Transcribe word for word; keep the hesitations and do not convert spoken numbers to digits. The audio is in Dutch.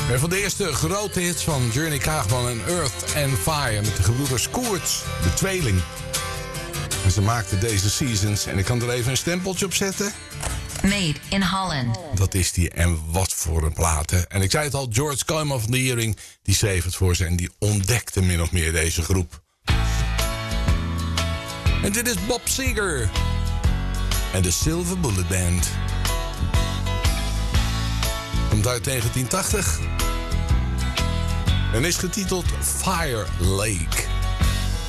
En van de eerste grote hits van Journey Kaagman en Earth and Fire met de gebroeders Koerts, de tweeling. En ze maakten deze Seasons, en ik kan er even een stempeltje op zetten. Made in Holland. Dat is die, en wat voor een plaat, hè. En ik zei het al, George Kooijman van de Hearing, die schreef het voor ze en die ontdekte min of meer deze groep. En dit is Bob Seger en de Silver Bullet Band. Komt uit negentien tachtig en is getiteld Fire Lake.